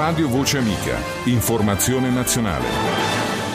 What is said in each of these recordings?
Radio Voce Amica. Informazione nazionale.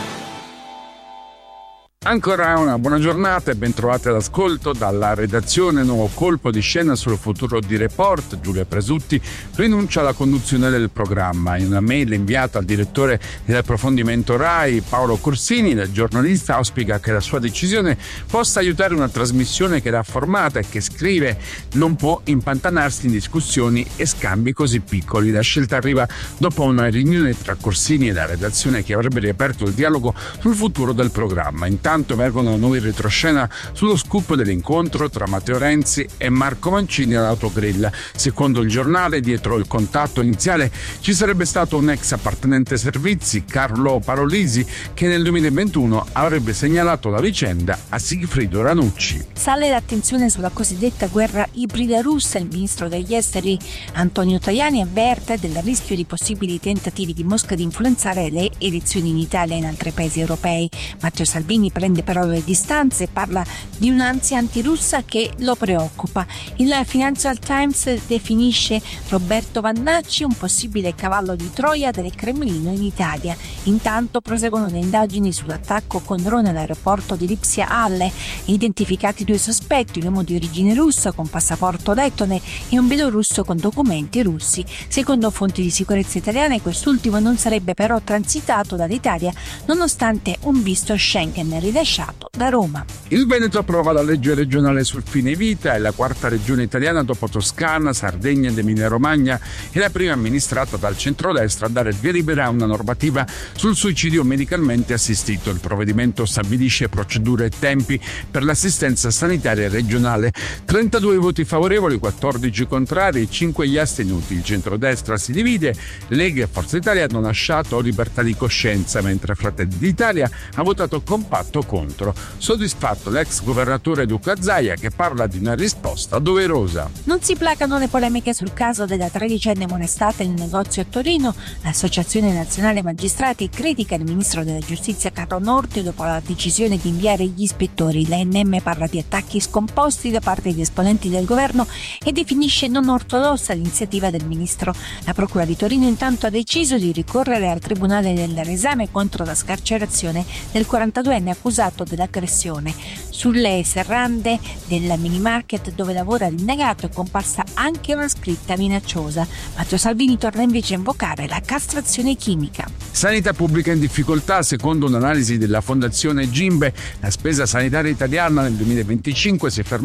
Ancora una buona giornata e ben trovati all'ascolto dalla redazione. Nuovo colpo di scena sul futuro di Report. Giulia Presutti rinuncia alla conduzione del programma. In una mail inviata al direttore dell'approfondimento RAI, Paolo Corsini, il giornalista auspica che la sua decisione possa aiutare una trasmissione che era formata e che, scrive, non può impantanarsi in discussioni e scambi così piccoli. La scelta arriva dopo una riunione tra Corsini e la redazione che avrebbe riaperto il dialogo sul futuro del programma. Intanto emergono nuovi retroscena sullo scoop dell'incontro tra Matteo Renzi e Marco Mancini all'Autogrill. Secondo il giornale, dietro il contatto iniziale ci sarebbe stato un ex appartenente servizi, Carlo Parolisi, che nel 2021 avrebbe segnalato la vicenda a Sigfrido Ranucci. Sale l'attenzione sulla cosiddetta guerra ibrida russa. Il ministro degli esteri Antonio Tajani avverte del rischio di possibili tentativi di Mosca di influenzare le elezioni in Italia e in altri paesi europei. Matteo Salvini prende però le distanze e parla di un'ansia antirussa che lo preoccupa. Il Financial Times definisce Roberto Vannacci un possibile cavallo di Troia del Cremlino in Italia. Intanto proseguono le indagini sull'attacco con drone all'aeroporto di Lipsia Halle. Identificati due sospetti, un uomo di origine russa con passaporto lettone e un bielorusso con documenti russi. Secondo fonti di sicurezza italiane, quest'ultimo non sarebbe però transitato dall'Italia nonostante un visto Schengen rilasciato da Roma. Il Veneto approva la legge regionale sul fine vita. È la quarta regione italiana dopo Toscana, Sardegna ed Emilia-Romagna e la prima amministrata dal centrodestra a dare via libera a una normativa sul suicidio medicalmente assistito. Il provvedimento stabilisce procedure e tempi per l'assistenza sanitaria regionale. 32 voti favorevoli, 14 contrari e 5 gli astenuti. Il centrodestra si divide. Lega e Forza Italia hanno lasciato libertà di coscienza, mentre Fratelli d'Italia ha votato compatto contro. Soddisfatto l'ex governatore Luca Zaia, che parla di una risposta doverosa. Non si placano le polemiche sul caso della 13enne molestata in un negozio a Torino. L'Associazione Nazionale Magistrati critica il ministro della Giustizia Carlo Nordio dopo la decisione di inviare gli ispettori. L'ANM parla di attacchi scomposti da parte di esponenti del governo e definisce non ortodossa l'iniziativa del ministro. La Procura di Torino intanto ha deciso di ricorrere al Tribunale dell'Esame contro la scarcerazione del 42enne accusato dell'aggressione. Sulle serrande del minimarket dove lavora l'indagato è comparsa anche una scritta minacciosa. Matteo Salvini torna invece a invocare la castrazione chimica. Sanità pubblica in difficoltà. Secondo un'analisi della Fondazione Gimbe, la spesa sanitaria italiana nel 2025 si è fermata